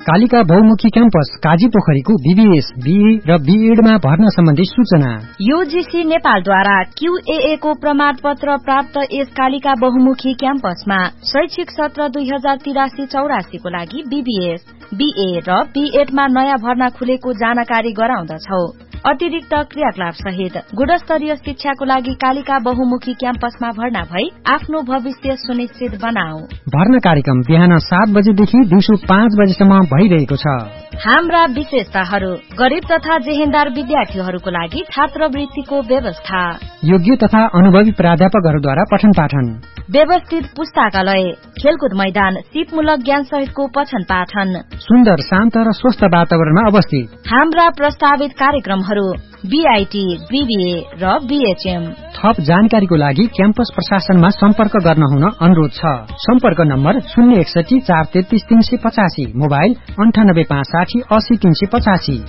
कालिका बहुमुखी campus काजीपोखरीको BBS, be र बीएडमा भर्ना सम्बन्धी सूचना। यूजीसी नेपालद्वारा QAA को प्रमाणपत्र प्राप्त यस कालिका बहुमुखी क्याम्पसमा शैक्षिक सत्र 2083-84 को लागि बीबीएस, बीए र बीएडमा नयाँ भर्ना खुलेको जानकारी गराउँदछौ। अतिरिक्त क्रियाकलाप सहित गुणस्तरीय शिक्षाको लागि कालिका बहुमुखी क्याम्पसमा भर्ना भई आफ्नो भविष्य सुनिश्चित बनाऊ। भर्ना कार्यक्रम बिहान 7 बजेदेखि दिउँसो 5 बजेसम्म भइरहेको छ। हाम्रा विशेषताहरू: गरीब तथा जेहेन्दार विद्यार्थीहरूको लागि छात्रवृत्तिको व्यवस्था, योग्य तथा अनुभवी प्राध्यापकहरूद्वारा पठन पाठन, व्यवस्थित पुस्तकालय, खेलकुद मैदान, सिपमूलक ज्ञान सहितको पठन पाठन, सुन्दर शान्त र स्वस्थ वातावरणमा अवस्थित। हाम्रा प्रस्तावित कार्यक्रमहरू बीआईटी, बीबीए र बीएचएम। थप जानकारीको लागि क्याम्पस प्रशासनमा सम्पर्क गर्न हुन अनुरोध छ। सम्पर्क नम्बर 061 433 385, मोबाइल 98 560 80 385।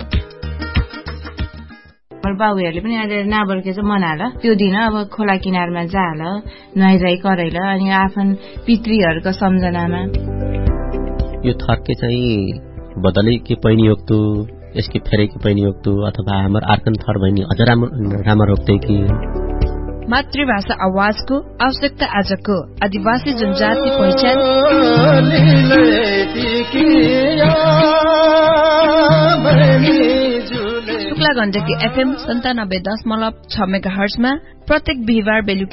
बाबुहरूले पनि अहिले नाबर्के चाहिँ मनाल त्यो दिन अब खोला किनारमा जाल नुहाइधुवाइ गराइल अनि आफ्नो पितृहरूको सम्झनामा यो थर्के चाहिँ बदले के पहिनी होक्तु यसके फेरे के पहिनी होक्तु अथवा हाम्रो आर्कन थर भइनी अझ राम्रो रोक्दै कि मातृभाषा आवाजको आवश्यकता आजको आदिवासी जनजाति पहिचान शुक्ला गण्डकी FM 97.6 मेगाहर्जमा प्रत्येक बिहिबार बेलुकी